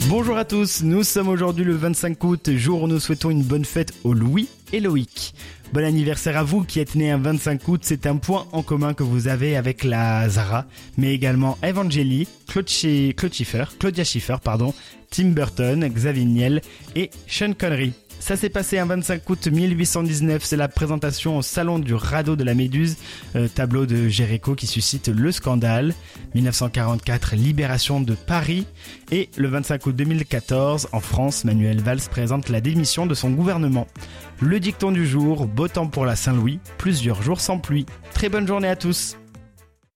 Bonjour à tous, nous sommes aujourd'hui le 25 août, jour où nous souhaitons une bonne fête aux Louis et Loïc. Bon anniversaire à vous qui êtes nés un 25 août, c'est un point en commun que vous avez avec la Zara, mais également Evangélie, Claudia Schiffer, Tim Burton, Xavier Niel et Sean Connery. Ça s'est passé un 25 août 1819, c'est la présentation au Salon du Radeau de la Méduse, tableau de Géricault qui suscite le scandale. 1944, libération de Paris. Et le 25 août 2014, en France, Manuel Valls présente la démission de son gouvernement. Le dicton du jour, beau temps pour la Saint-Louis, plusieurs jours sans pluie. Très bonne journée à tous.